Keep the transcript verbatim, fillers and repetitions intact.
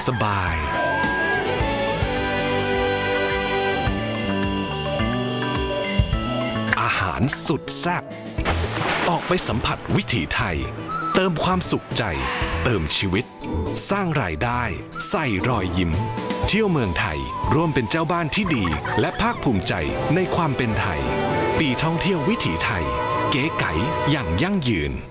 บายอาหารสุดแซ่บออกไปสัมผัสวิถีไทยเติมความสุขใจเติมชีวิตสร้างรายได้ใส่รอยยิ้มเที่ยวเมืองไทยร่วมเป็นเจ้าบ้านที่ดีและภาคภูมิใจในความเป็นไทยปีท่องเที่ยววิถีไทยเก๋ไก๋อย่างยั่งยืน